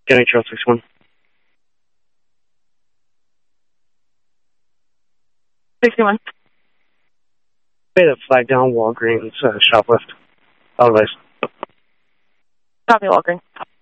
Getting Trail 61. Pay the flag down, Walgreens, shoplift. Otherwise. Copy, Walgreens.